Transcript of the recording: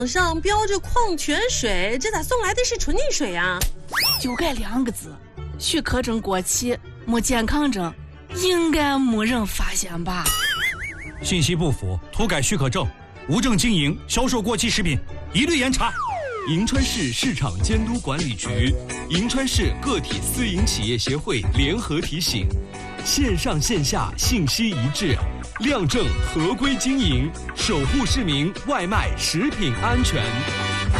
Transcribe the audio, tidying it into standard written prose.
上标着矿泉水，这咋送来的是纯净水啊？ 就该2个字，许可证过期，没健康证，应该没人发现吧？ 信息不符，涂改许可证，无证经营、销售过期食品，一律严查。 银川市市场监督管理局、银川市个体私营企业协会联合提醒：线上线下信息一致，亮证合规经营，守护市民外卖食品安全。